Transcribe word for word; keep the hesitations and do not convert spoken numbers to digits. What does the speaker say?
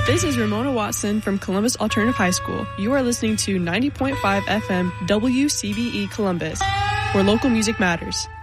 This is Ramona Watson from Columbus Alternative High School. You are listening to ninety point five F M W C B E Columbus, where local music matters.